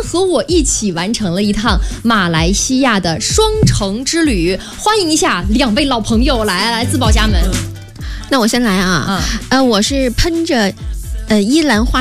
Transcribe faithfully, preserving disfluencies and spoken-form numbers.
和我一起完成了一趟马来西亚的双城之旅。欢迎一下两位老朋友，来来自报家门。 那我先来啊，嗯、呃，我是喷着呃依兰花